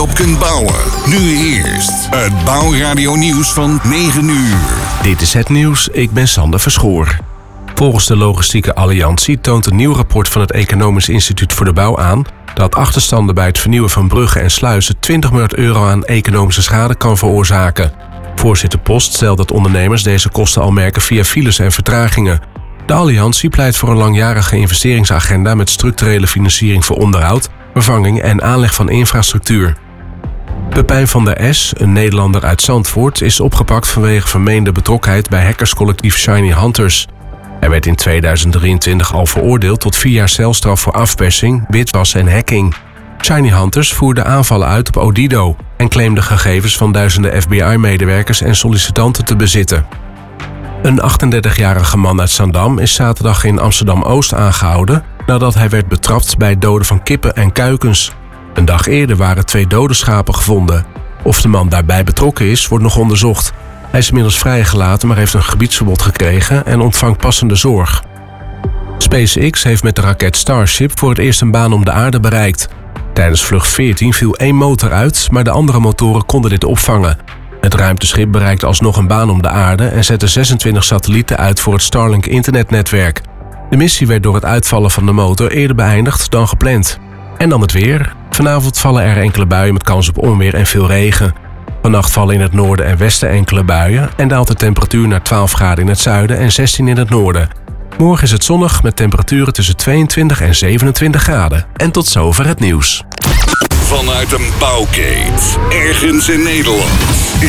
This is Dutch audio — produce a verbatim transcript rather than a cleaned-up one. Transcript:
op kunt bouwen. Nu eerst het Bouwradio Nieuws van negen uur. Dit is het nieuws, ik ben Sander Verschoor. Volgens de Logistieke Alliantie toont een nieuw rapport van het Economisch Instituut voor de Bouw aan dat achterstanden bij het vernieuwen van bruggen en sluizen twintig miljard euro aan economische schade kan veroorzaken. Voorzitter Post stelt dat ondernemers deze kosten al merken via files en vertragingen. De Alliantie pleit voor een langjarige investeringsagenda met structurele financiering voor onderhoud, vervanging en aanleg van infrastructuur. Pepijn van der S, een Nederlander uit Zandvoort, is opgepakt vanwege vermeende betrokkenheid bij hackerscollectief Shiny Hunters. Hij werd in tweeduizend drieëntwintig al veroordeeld tot vier jaar celstraf voor afpersing, witwassen en hacking. Shiny Hunters voerde aanvallen uit op Odido en claimde gegevens van duizenden F B I-medewerkers en sollicitanten te bezitten. Een achtendertigjarige man uit Zaandam is zaterdag in Amsterdam-Oost aangehouden nadat hij werd betrapt bij het doden van kippen en kuikens. Een dag eerder waren twee dode schapen gevonden. Of de man daarbij betrokken is, wordt nog onderzocht. Hij is inmiddels vrijgelaten, maar heeft een gebiedsverbod gekregen en ontvangt passende zorg. SpaceX heeft met de raket Starship voor het eerst een baan om de aarde bereikt. Tijdens vlucht veertien viel één motor uit, maar de andere motoren konden dit opvangen. Het ruimteschip bereikte alsnog een baan om de aarde en zette zesentwintig satellieten uit voor het Starlink-internetnetwerk. De missie werd door het uitvallen van de motor eerder beëindigd dan gepland. En dan het weer. Vanavond vallen er enkele buien met kans op onweer en veel regen. Vannacht vallen in het noorden en westen enkele buien en daalt de temperatuur naar twaalf graden in het zuiden en zestien in het noorden. Morgen is het zonnig met temperaturen tussen tweeëntwintig en zevenentwintig graden. En tot zover het nieuws. Vanuit een bouwkeet, ergens in Nederland,